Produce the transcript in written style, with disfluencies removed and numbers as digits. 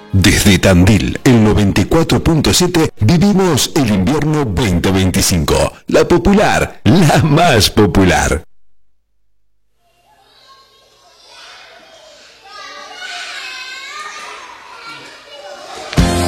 Desde Tandil, el 94.7, vivimos el invierno 2025. La popular, la más popular.